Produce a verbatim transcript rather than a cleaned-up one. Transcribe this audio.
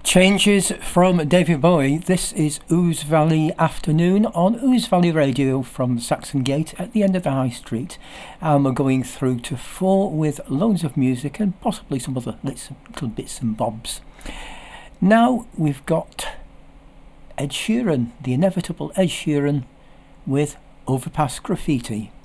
Changes from David Bowie. This is Ouse Valley Afternoon on Ouse Valley Radio from Saxon Gate at the end of the High Street. And we're going through to four with loads of music and possibly some other little bits and bobs. Now we've got Ed Sheeran, the inevitable Ed Sheeran with Overpass Graffiti.